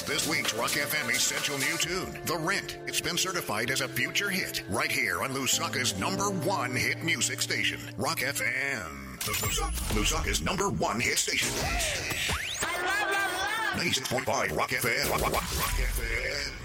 It's this week's Rock FM Essential New Tune, The Rent. It's been certified as a future hit right here on Lusaka's #1 hit music station, Rock FM. Lusaka's #1 hit station. 96.5 Rock FM. Rock FM.